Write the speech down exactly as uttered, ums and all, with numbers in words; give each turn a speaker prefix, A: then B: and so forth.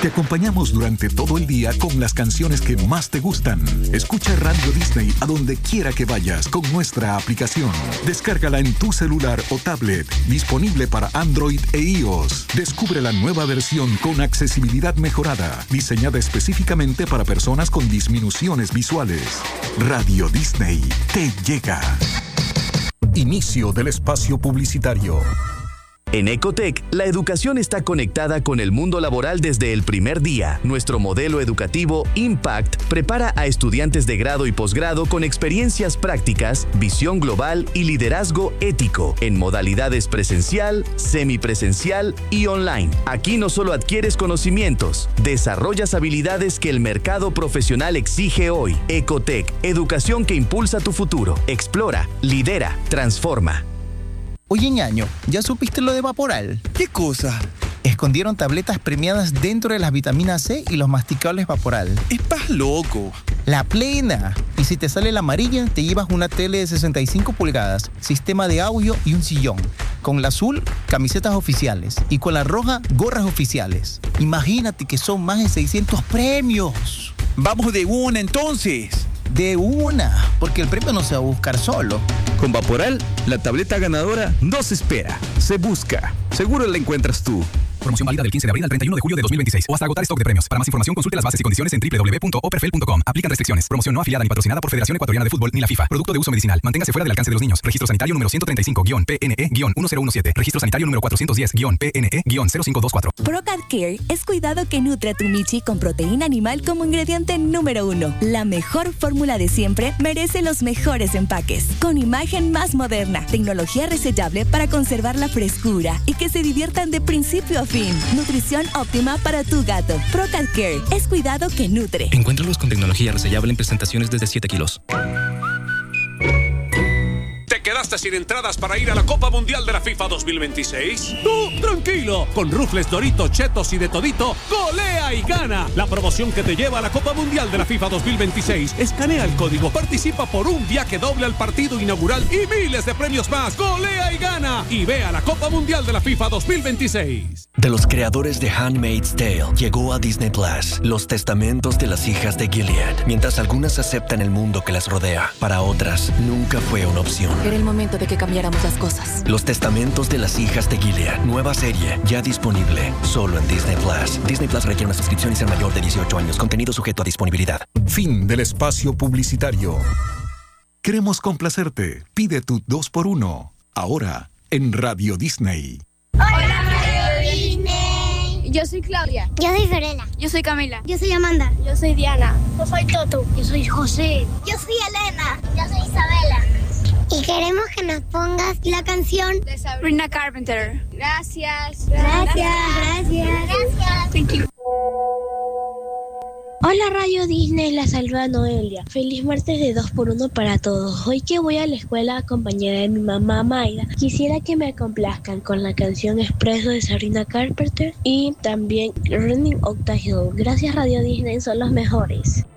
A: Te acompañamos durante todo el día con las canciones que más te gustan. Escucha Radio Disney a donde quiera que vayas con nuestra aplicación. Descárgala en tu celular o tablet. Disponible para Android e iOS. Descubre la nueva versión con accesibilidad mejorada, diseñada específicamente para personas con disminuciones visuales. Radio Disney te llega. Inicio del espacio publicitario.
B: En Ecotec, la educación está conectada con el mundo laboral desde el primer día. Nuestro modelo educativo Impact prepara a estudiantes de grado y posgrado con experiencias prácticas, visión global y liderazgo ético en modalidades presencial, semipresencial y online. Aquí no solo adquieres conocimientos, desarrollas habilidades que el mercado profesional exige hoy. Ecotec, educación que impulsa tu futuro. Explora, lidera, transforma.
C: Oye, ñaño, ¿ya supiste lo de Vaporal?
D: ¿Qué cosa?
C: Escondieron tabletas premiadas dentro de las vitaminas C y los masticables Vaporal.
D: Estás loco.
C: La plena. Y si te sale la amarilla, te llevas una tele de sesenta y cinco pulgadas, sistema de audio y un sillón. Con la azul, camisetas oficiales. Y con la roja, gorras oficiales. Imagínate que son más de seiscientos premios.
D: Vamos de una entonces.
C: De una, porque el premio no se va a buscar solo.
E: Con Vaporal, la tableta ganadora no se espera, se busca. Seguro la encuentras tú.
F: Promoción válida del quince de abril al treinta y uno de julio de dos mil veintiséis o hasta agotar stock de premios. Para más información consulte las bases y condiciones en doble u doble u doble u punto operfel punto com. Aplican restricciones. Promoción no afiliada ni patrocinada por Federación Ecuatoriana de Fútbol ni la FIFA. Producto de uso medicinal. Manténgase fuera del alcance de los niños. Registro sanitario número ciento treinta y cinco P N E uno cero uno siete. Registro sanitario número cuatrocientos diez P N E cero cinco dos cuatro.
G: Procat Care es cuidado que nutre a tu Michi con proteína animal como ingrediente número uno. La mejor fórmula de siempre merece los mejores empaques. Con imagen más moderna, tecnología resellable para conservar la frescura y que se diviertan de principio a fin. Nutrición óptima para tu gato. Procat Care es cuidado que nutre.
H: Encuéntralos con tecnología resellable en presentaciones desde siete kilos.
I: ¿Te quedaste sin entradas para ir a la Copa Mundial de la FIFA dos mil veintiséis?
J: Tú, tranquilo, con Rufles, Doritos, Chetos y de todito, golea y gana. La promoción que te lleva a la Copa Mundial de la FIFA dos mil veintiséis. Escanea el código, participa por un viaje doble al partido inaugural y miles de premios más. Golea y gana. Y ve a la Copa Mundial de la FIFA dos mil veintiséis.
K: De los creadores de Handmaid's Tale, llegó a Disney Plus, Los Testamentos de las Hijas de Gilead. Mientras algunas aceptan el mundo que las rodea, para otras nunca fue una opción.
L: Era el momento de que cambiáramos las cosas.
K: Los Testamentos de las Hijas de Gilead, nueva serie, ya disponible, solo en Disney Plus. Disney Plus requiere una suscripción y ser mayor de dieciocho años, contenido sujeto a disponibilidad.
A: Fin del espacio publicitario. Queremos complacerte. Pide tu dos por uno. Ahora, en Radio Disney.
M: Hola, Radio Disney.
N: Yo soy Claudia.
M: Yo soy Verena.
N: Yo soy Camila.
M: Yo soy Amanda.
N: Yo soy Diana.
M: Yo soy Toto.
N: Yo soy José.
M: Yo soy Elena. Yo soy Isabela. Y queremos que nos pongas la canción
N: de Sabrina Carpenter. Gracias.
M: Gracias. Gracias.
N: Gracias. Thank you.
O: Hola Radio Disney, la saluda Noelia. Feliz martes de dos por uno para todos. Hoy que voy a la escuela acompañada de mi mamá Mayra, quisiera que me complazcan con la canción Expreso de Sabrina Carpenter y también Running Up the Hill. Gracias Radio Disney, son los mejores.